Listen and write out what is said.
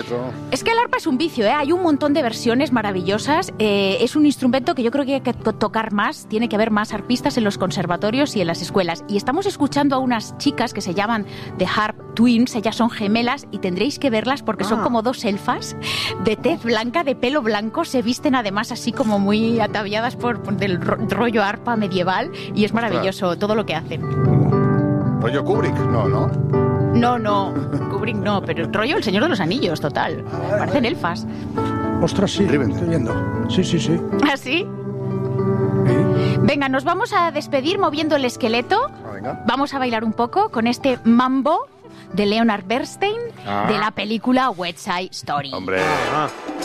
esto... Es que el arpa es un vicio, ¿eh? Hay un montón de versiones maravillosas. Es un instrumento que yo creo que hay que tocar más. Tiene que haber más arpistas en los conservatorios y en las escuelas. Y estamos escuchando a unas chicas que se llaman The Harp Twins. Ellas son gemelas y tendréis que verlas porque son como dos elfas de tez blanca, de pelo blanco. Se visten además así como muy ataviadas por del rollo arpa medieval. Y es maravilloso todo lo que hacen. ¿Rollo Kubrick? No. No, Kubrick no, pero el rollo El Señor de los Anillos, total. Parecen elfas. Ostras, sí, Rivendell. estoy viendo. Sí. ¿Ah, sí? Venga, nos vamos a despedir moviendo el esqueleto. Venga. Vamos a bailar un poco con este mambo de Leonard Bernstein de la película West Side Story. Hombre...